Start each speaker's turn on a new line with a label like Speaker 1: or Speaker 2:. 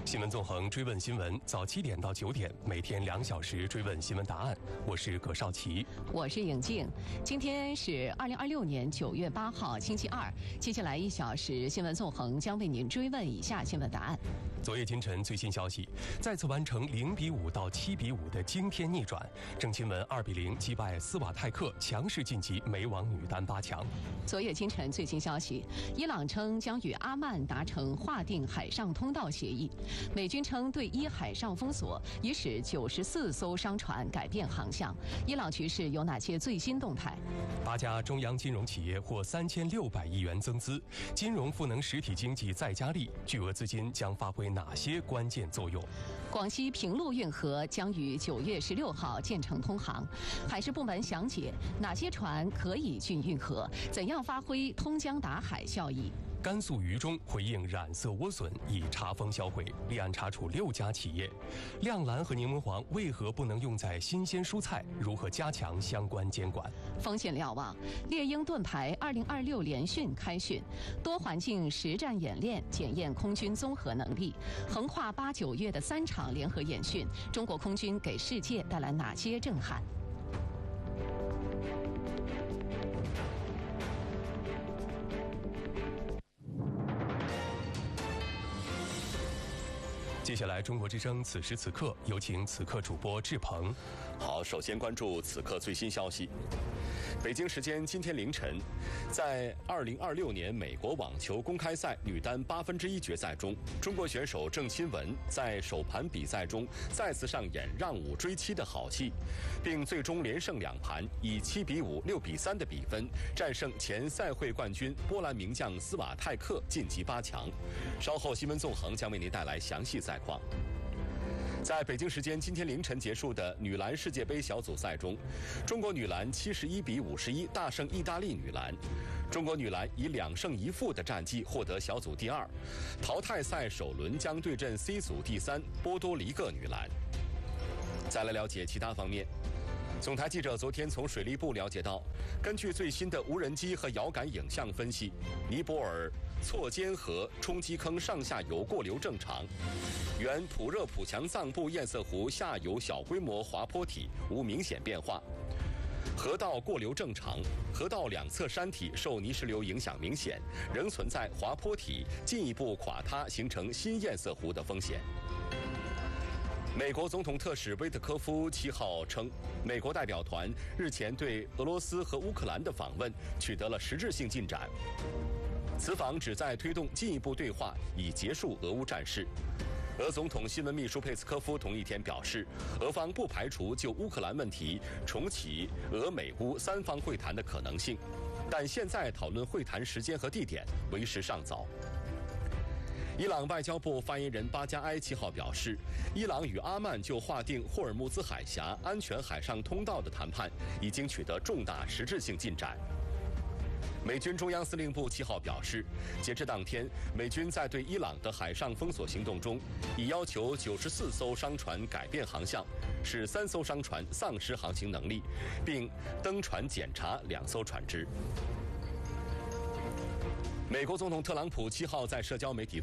Speaker 1: 新闻纵横追问新闻，早7点到9点，每天2小时追问新闻答案。我是葛少奇，
Speaker 2: 我是颖静。今天是2026年9月8号，星期二。接下来1小时，新闻纵横将为您追问以下新闻答案。
Speaker 1: 昨夜今晨最新消息，再次完成0-5到7-5的惊天逆转，郑钦文2-0击败斯瓦泰克，强势晋级美网女单8强。
Speaker 2: 昨夜今晨最新消息，伊朗称将与阿曼达成划定海上通道协议。美军称对伊海上封锁，已使94艘商船改变航向。伊朗局势有哪些最新动态
Speaker 1: ？8家中央金融企业获3600亿元增资，金融赋能实体经济再加力，巨额资金将发挥哪些关键作用？
Speaker 2: 广西平陆运河将于9月16号建成通航，海事部门详解哪些船可以进运河，怎样发挥通江达海效益。
Speaker 1: 甘肃榆中回应染色莴笋已查封销毁，立案查处6家企业。亮蓝和柠檬黄为何不能用在新鲜蔬菜？如何加强相关监管？
Speaker 2: 风险瞭望，猎鹰盾牌2026联训开训，多环境实战演练检验空军综合能力。横跨8、9月的3场联合演训，中国空军给世界带来哪些震撼？
Speaker 1: 接下来，中国之声此时此刻，有请此刻主播志鹏。
Speaker 3: 好，首先关注此刻最新消息。北京时间今天凌晨，在2026年美国网球公开赛女单1/8决赛中，中国选手郑钦文在首盘比赛中再次上演让5追7的好戏，并最终连胜2盘，以7-5、6-3的比分战胜前赛会冠军波兰名将斯瓦泰克，晋级8强。稍后新闻纵横将为您带来详细赛况。在北京时间今天凌晨结束的女篮世界杯小组赛中，中国女篮71-51大胜意大利女篮。中国女篮以2胜1负的战绩获得小组第2，淘汰赛首轮将对阵 C 组第3波多黎各女篮。再来了解其他方面。总台记者昨天从水利部了解到，根据最新的无人机和遥感影像分析，尼泊尔错尖河冲积坑上下游过流正常，原普热普强藏布堰塞湖下游小规模滑坡体无明显变化，河道过流正常，河道2侧山体受泥石流影响明显，仍存在滑坡体进一步垮塌形成新堰塞湖的风险。美国总统特使威特科夫7号称，美国代表团日前对俄罗斯和乌克兰的访问取得了实质性进展，此访旨在推动进一步对话，以结束俄乌战事。俄总统新闻秘书佩斯科夫同一天表示，俄方不排除就乌克兰问题重启俄美乌3方会谈的可能性，但现在讨论会谈时间和地点为时尚早。伊朗外交部发言人巴加埃7号表示，伊朗与阿曼就划定霍尔木兹海峡安全海上通道的谈判已经取得重大实质性进展。美军中央司令部7号表示，截至当天，美军在对伊朗的海上封锁行动中，已要求94艘商船改变航向，使3艘商船丧失航行能力，并登船检查2艘船只。美国总统特朗普7号在社交媒体